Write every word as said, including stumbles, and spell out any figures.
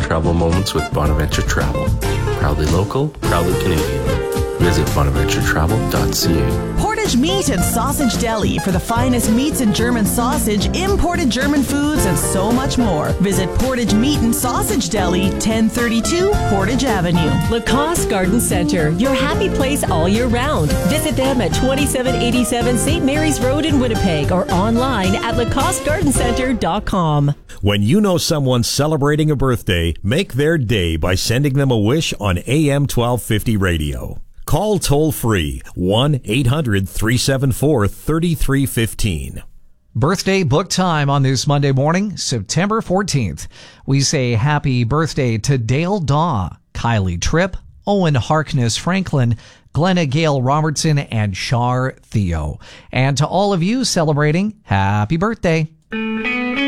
Travel moments with Bonaventure Travel. Proudly local, proudly Canadian. Visit bonaventure travel dot c a. Portage Meat and Sausage Deli for the finest meats and German sausage, imported German foods, and so much more. Visit Portage Meat and Sausage Deli, ten thirty-two Portage Avenue. Lacoste Garden Center, your happy place all year round. Visit them at twenty-seven eighty-seven Saint Mary's Road in Winnipeg or online at lacoste garden center dot com. When you know someone's celebrating a birthday, make their day by sending them a wish on A M twelve fifty radio. Call toll-free one eight hundred three seven four three three one five. Birthday book time on this Monday morning, September fourteenth. We say happy birthday to Dale Daw, Kylie Tripp, Owen Harkness Franklin, Glenna Gale Robertson, and Shar Theo. And to all of you celebrating, happy birthday.